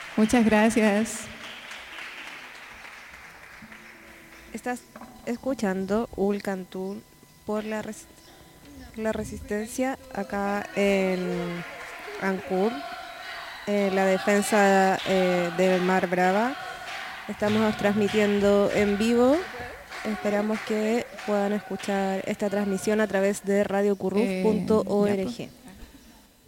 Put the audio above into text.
Muchas gracias. Estás escuchando Ulcantur por la resistencia acá en Ancud, la defensa del Mar Brava. Estamos transmitiendo en vivo. Esperamos que puedan escuchar esta transmisión a través de Ya, radiocurruf.org. pues.